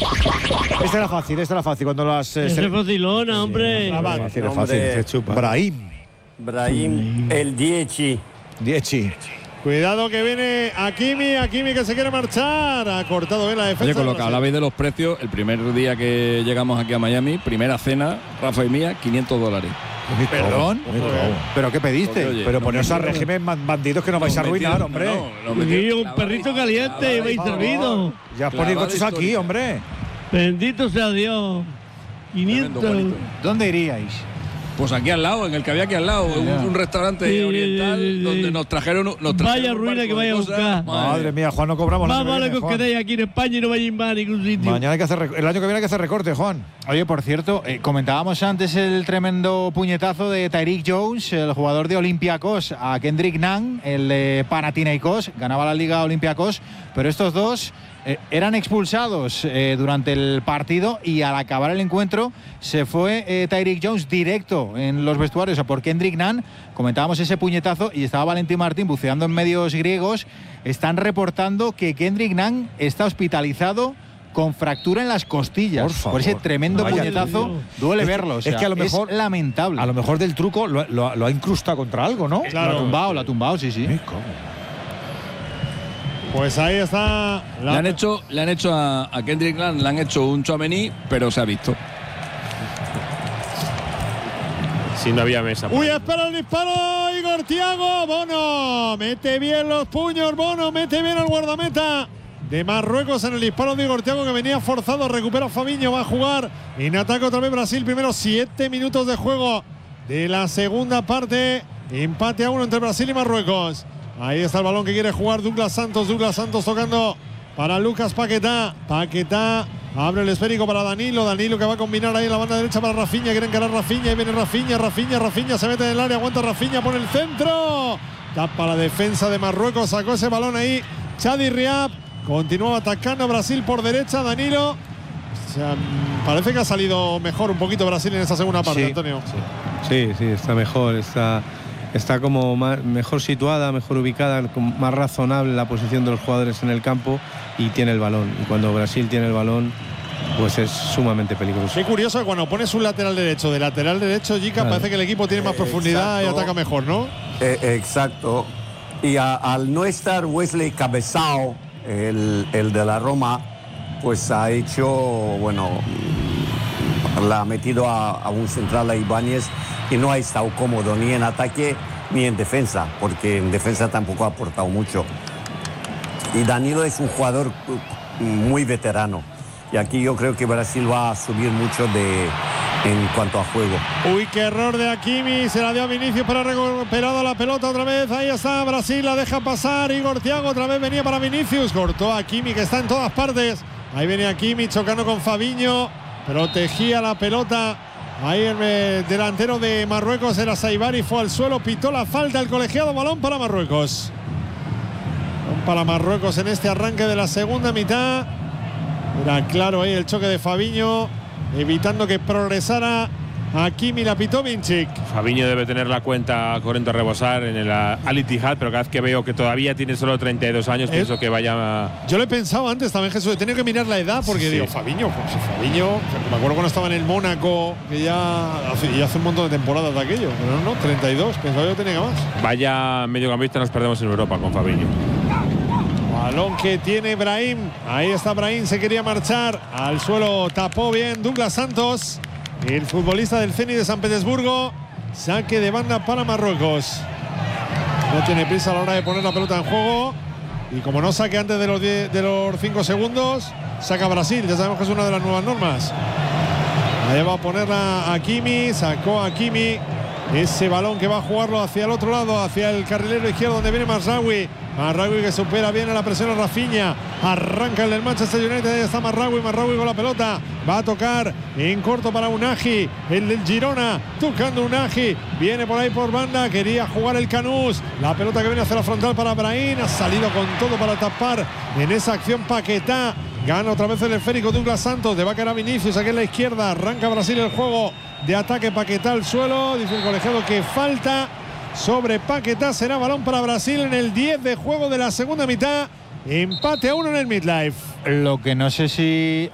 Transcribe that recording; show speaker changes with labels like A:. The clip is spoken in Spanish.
A: Esta era fácil cuando las...
B: Es facilona, hombre.
A: Es fácil.
C: Brahim, el Dieci.
D: Cuidado que viene Hakimi que se quiere marchar. Ha cortado bien la defensa.
E: Oye, con lo que hablabais de los precios, el primer día que llegamos aquí a Miami, primera cena, Rafa y mía, $500.
A: ¿Perdón?
F: ¿Pero qué pediste?
E: Oye,
A: Pero poneos al régimen, bandidos, que nos vais a arruinar, hombre.
B: Un perrito caliente, vais servido.
A: Ya os ponéis coches aquí, hombre.
B: Bendito sea Dios. 500.
F: ¿Dónde iríais?
E: Pues aquí al lado, en el que había aquí al lado, un restaurante oriental donde nos trajeron
B: vaya ruina que vaya a buscar.
A: Madre mía, Juan, no cobramos nada.
B: Más vale que os quedéis aquí en España y no vayáis más a ningún sitio.
A: Mañana hay que hacer el año que viene hay que hacer recorte, Juan.
F: Oye, por cierto, comentábamos antes el tremendo puñetazo de Tyreek Jones, el jugador de Olympiacos, a Kendrick Nunn, el de Panathinaikos, ganaba la Liga Olympiacos, pero estos dos eran expulsados durante el partido y al acabar el encuentro se fue Tyreek Jones directo en los vestuarios a por Kendrick Nunn. Comentábamos ese puñetazo y estaba Valentín Martín buceando en medios griegos. Están reportando que Kendrick Nunn está hospitalizado con fractura en las costillas. Por ese tremendo puñetazo. Duele verlo. O sea,
A: es que a lo mejor
F: es lamentable.
A: A lo mejor del truco lo ha incrustado contra algo, ¿no?
F: Claro. Lo ha tumbado, sí.
D: Pues ahí está.
E: Le han hecho a Kendrick Nunn, le han hecho un Tchouaméni, pero se ha visto.
G: Si no había mesa.
D: Uy, espera el disparo, Igor Thiago. Bono mete bien los puños, Bono mete bien al guardameta de Marruecos en el disparo de Igor Thiago, que venía forzado. Recupera Fabinho, va a jugar en ataque otra vez Brasil. Primero 7 minutos de juego de la segunda parte. Empate a 1 entre Brasil y Marruecos. Ahí está el balón que quiere jugar Douglas Santos tocando para Lucas Paquetá. Paquetá abre el esférico para Danilo que va a combinar ahí en la banda derecha para Rafinha. Quiere encarar Rafinha, ahí viene Rafinha se mete en el área, aguanta Rafinha, pone el centro, tapa la defensa de Marruecos, sacó ese balón ahí Chadi Riab, continuaba atacando a Brasil por derecha. Danilo, o sea, parece que ha salido mejor un poquito Brasil en esta segunda parte, sí, Antonio.
H: Sí, está mejor, está como mejor situada, mejor ubicada, más razonable la posición de los jugadores en el campo y tiene el balón. Y cuando Brasil tiene el balón, pues es sumamente peligroso.
D: Qué curioso que cuando pones un lateral derecho, Jica, claro, parece que el equipo tiene más profundidad y ataca mejor, ¿no?
C: Exacto. Y al no estar Wesley Cabezao, el de la Roma, pues ha hecho, bueno, la ha metido a un central, a Ibáñez, y no ha estado cómodo ni en ataque ni en defensa, porque en defensa tampoco ha aportado mucho. Y Danilo es un jugador muy veterano, y aquí yo creo que Brasil va a subir mucho en cuanto a juego.
D: Uy, qué error de Hakimi, se la dio a Vinicius, pero ha recuperado la pelota otra vez. Ahí está Brasil, la deja pasar. Igor Thiago otra vez venía para Vinicius, cortó a Hakimi, que está en todas partes. Ahí viene Hakimi chocando con Fabinho, protegía la pelota. Ahí el delantero de Marruecos era Saibari, fue al suelo, pitó la falta el colegiado. Balón para Marruecos. Balón para Marruecos en este arranque de la segunda mitad. Era claro ahí el choque de Fabinho, evitando que progresara Hakimi, la pitó Vinicic.
G: Fabinho debe tener la cuenta corriente a rebosar en el Al Ittihad, pero cada vez que veo que todavía tiene solo 32 años, pienso que vaya.
D: Yo lo he pensado antes también, Jesús, he tenido que mirar la edad, porque digo, Fabinho, me acuerdo cuando estaba en el Mónaco, que ya hace un montón de temporadas de aquello, pero no, 32, pensaba yo que tenía más.
G: Vaya mediocampista nos perdemos en Europa con Fabinho.
D: Balón que tiene Brahim, ahí está Brahim, se quería marchar, al suelo tapó bien Douglas Santos, el futbolista del Zenit de San Petersburgo. Saque de banda para Marruecos. No tiene prisa a la hora de poner la pelota en juego, y como no saque antes de los 5 segundos, saca Brasil, ya sabemos que es una de las nuevas normas. Ahí va a ponerla Hakimi, sacó a Hakimi ese balón que va a jugarlo hacia el otro lado, hacia el carrilero izquierdo donde viene Mazraoui que supera bien a la presión a Rafinha. Arranca el del Manchester United, ahí está Mazraoui con la pelota, va a tocar en corto para Unai, el del Girona, tocando Unai, viene por ahí por banda, quería jugar el Canús, la pelota que viene hacia la frontal para Brahim, ha salido con todo para tapar en esa acción Paquetá. Gana otra vez el esférico Douglas Santos, de va a quedar Vinicius aquí en la izquierda. Arranca Brasil el juego de ataque, Paquetá al suelo, dice el colegiado que falta sobre Paquetá, será balón para Brasil en el 10 de juego de la segunda mitad. Empate a 1 en el midlife.
F: Lo que no sé si